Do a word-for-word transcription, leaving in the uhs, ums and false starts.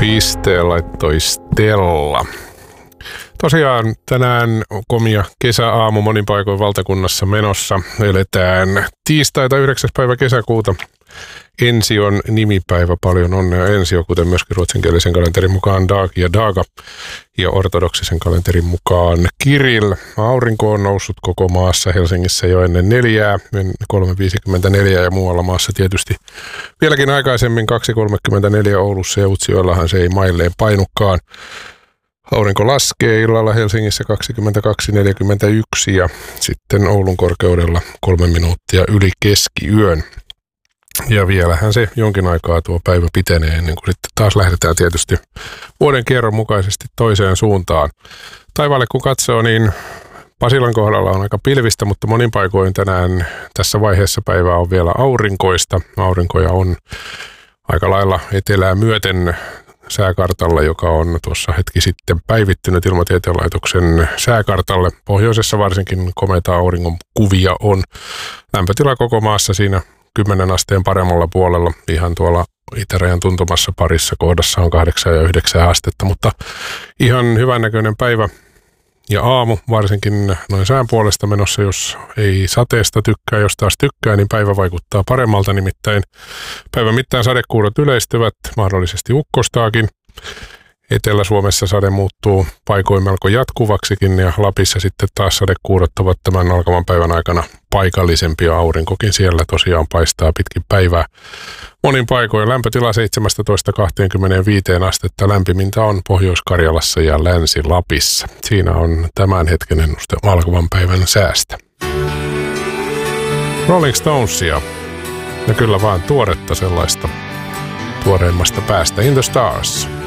Pisteen laittoi Stella. Tosiaan tänään komia kesäaamu monin paikoin valtakunnassa menossa. Eletään tiistaita yhdeksäs päivä kesäkuuta. Ensi on nimipäivä, paljon onnea Ensio, kuten myöskin ruotsinkielisen kalenterin mukaan Dag ja Daga ja ortodoksisen kalenterin mukaan Kirill. Aurinko on noussut koko maassa, Helsingissä jo ennen neljää, kolme viisikymmentäneljä ja muualla maassa tietysti vieläkin aikaisemmin kaksi kolmekymmentäneljä Oulussa ja Utsjoellahan se ei mailleen painukaan. Aurinko laskee illalla Helsingissä kaksikymmentäkaksi neljäkymmentäyksi ja sitten Oulun korkeudella kolme minuuttia yli keskiyön. Ja vielähän se jonkin aikaa tuo päivä pitenee ennen kuin sitten taas lähdetään tietysti vuoden kierron mukaisesti toiseen suuntaan. Taivaalle kun katsoo, niin Pasilan kohdalla on aika pilvistä, mutta monin paikoin tänään tässä vaiheessa päivää on vielä aurinkoista. Aurinkoja on aika lailla etelää myöten sääkartalla, joka on tuossa hetki sitten päivittynyt Ilmatieteen laitoksen sääkartalle. Pohjoisessa varsinkin komeita auringon kuvia on. Lämpötila koko maassa siinä kymmenen asteen paremmalla puolella. Ihan tuolla itärajan tuntumassa parissa kohdassa on kahdeksan ja yhdeksän astetta, mutta ihan hyvännäköinen päivä ja aamu, varsinkin noin sään puolesta menossa, jos ei sateesta tykkää, jos taas tykkää, niin päivä vaikuttaa paremmalta, nimittäin päivän mittaan sadekuurot yleistyvät, mahdollisesti ukkostaakin. Etelä-Suomessa sade muuttuu paikoin melko jatkuvaksikin ja Lapissa sitten taas sadekuurot ovat tämän alkavan päivän aikana paikallisempia. Aurinkokin siellä tosiaan paistaa pitkin päivää. Monin paikoin lämpötila seitsemästätoista kaksikymmentäviisi astetta, lämpimintä on Pohjois-Karjalassa ja Länsi-Lapissa. Siinä on tämän hetken ennuste alkavan päivän säästä. Rolling Stonesia, ja kyllä vaan tuoretta sellaista tuoreimmasta päästä. In the Stars.